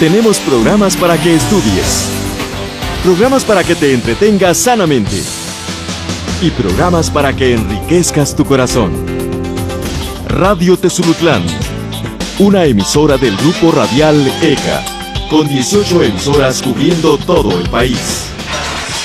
Tenemos programas para que estudies, programas para que te entretengas sanamente y programas para que enriquezcas tu corazón. Radio Tezulutlán, una emisora del grupo radial ECA, con 18 emisoras cubriendo todo el país.